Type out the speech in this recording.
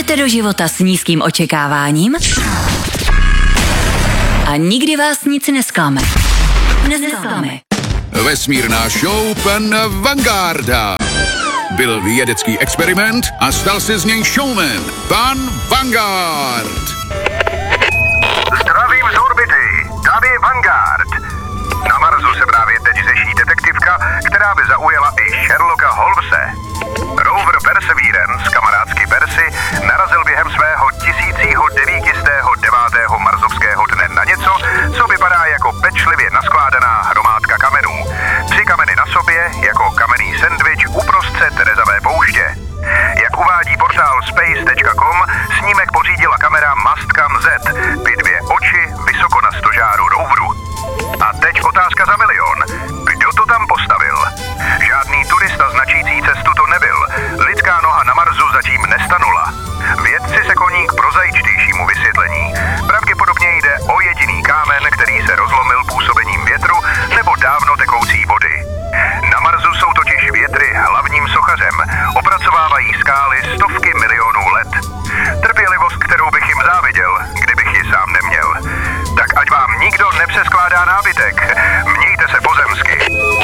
Jdete do života s nízkým očekáváním a nikdy vás nic nesklame. Vesmírná show pan Vangarda. Byl vědecký experiment a stal se z něj showman. Pan Vanguard. Zdravím z orbity, tady Vanguard. Na Marsu se právě teď řeší detektivka, která by zaujala i Sherlocka Holmese. Rover Perseverance, kamarádsky Percy, narazil během svého 1909. marsovského dne na něco, co vypadá jako pečlivě naskládaná hromádka kamenů. 3 kameny na sobě, jako kamenný sendvič uprostřed rezavé pouště. Jak uvádí portál space.com, snímek pořídila kamera Mastcam Z, 2 oči vysoko na stožáru roveru. A teď otázka za milion. Kdo to tam postavil? Žádný turista značící cestu to nebyl. Lidská noha na Marsu zatím nestanula. Vědci se kloní k prozaičtějšímu vysvětlení. Pravděpodobně jde o jediný kámen, který se rozlomil působením větru nebo dávno tekoucí vody. Na Marsu jsou totiž větry hlavním sochařem. Opracovávají skály stovky milionů let. Trpělivost, kterou bych jim záviděl, kdybych ji sám neměl. Tak ať vám nikdo nepřeskládá nápady.